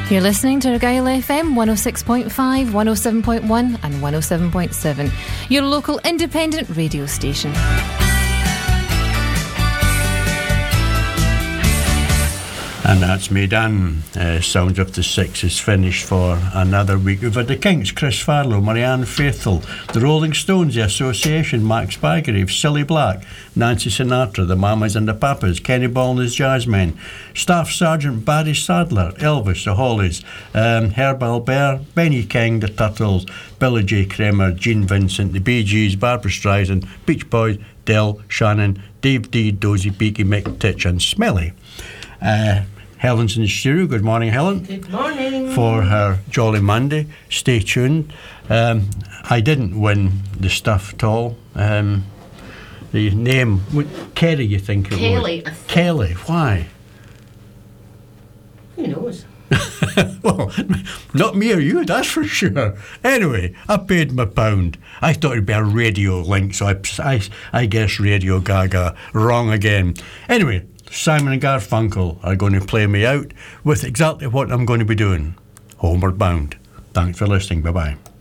You're listening to Argyll FM 106.5, 107.1 and 107.7, your local independent radio station. And that's me done. Sounds of the Six is finished for another week. We've had the Kinks, Chris Farlow, Marianne Faithfull, the Rolling Stones, the Association, Max Bygrave, Silly Black, Nancy Sinatra, the Mamas and the Papas, Kenny Ball and his Jazzmen, Staff Sergeant Barry Sadler, Elvis, the Hollies, Herb Albert, Benny King, the Turtles, Billy J. Kramer, Gene Vincent, the Bee Gees, Barbra Streisand, Beach Boys, Del Shannon, Dave D, Dozy, Beaky, Mick Titch and Smelly. Helen's in the studio. Good morning, Helen. Good morning. For her Jolly Monday. Stay tuned. I didn't win the stuff at all. The name, Kerry, you think it Kelly, was? Kelly. Why? Who knows? Well, not me or you, that's for sure. Anyway, I paid my £1. I thought it'd be a radio link, so I guess Radio Gaga. Wrong again. Anyway, Simon and Garfunkel are going to play me out with exactly what I'm going to be doing. Homeward Bound. Thanks for listening. Bye-bye.